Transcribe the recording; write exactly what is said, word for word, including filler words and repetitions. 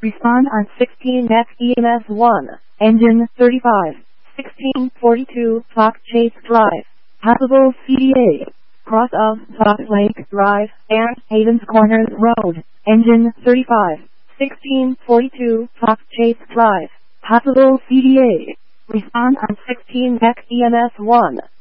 Respond on sixteen Mech E M S one, engine thirty-five, sixteen forty-two Fox Chase Drive, Possible C D A, cross of Fox Lake Drive and Havens Corners Road, engine thirty-five, sixteen forty-two Fox Chase Drive, Possible C D A. Respond on sixteen Mech E M S one.